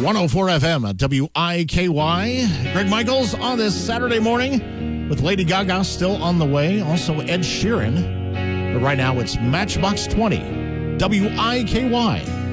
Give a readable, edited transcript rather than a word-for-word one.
104 FM at WIKY. Greg Michaels on this Saturday morning with Lady Gaga still on the way. Also Ed Sheeran. But right now it's Matchbox 20. WIKY.